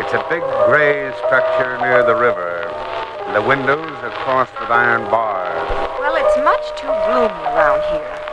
It's a big gray structure near the river. The windows are crossed with iron bars. Well, it's much too gloomy around here.